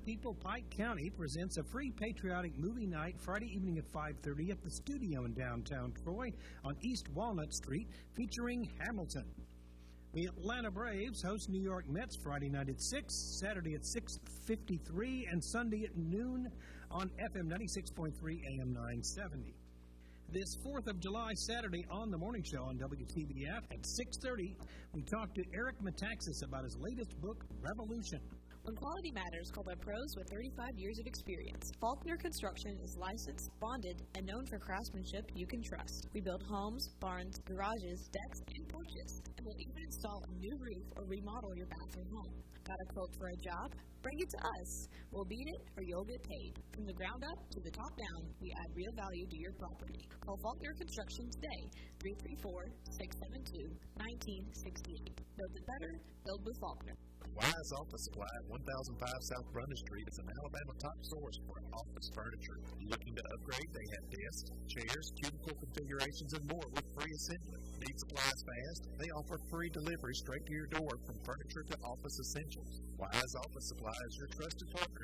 people, Pike County presents a free patriotic movie night Friday evening at 5:30 at the Studio in downtown Troy on East Walnut Street, featuring Hamilton. The Atlanta Braves host New York Mets Friday night at 6, Saturday at 6:53, and Sunday at noon on FM 96.3 AM 970. This 4th of July Saturday on the morning show on WTBF at 6:30, we talk to Eric Metaxas about his latest book, Revolution. When quality matters, call by pros with 35 years of experience. Faulkner Construction is licensed, bonded, and known for craftsmanship you can trust. We build homes, barns, garages, decks, and porches, and will even install a new roof or remodel your bathroom home. Got a quote for a job? Bring it to us. We'll beat it or you'll get paid. From the ground up to the top down, we add real value to your property. Call Faulkner Construction today, 334-672-1968. Build it better, build with Faulkner. Wise Office Supply at 1005 South Brunner Street is an Alabama top source for office furniture. Looking to upgrade? They have desks, chairs, cubicle configurations, and more with free assembly. Need supplies fast? They offer free delivery straight to your door from furniture to office essentials. Wise Office Supply is your trusted partner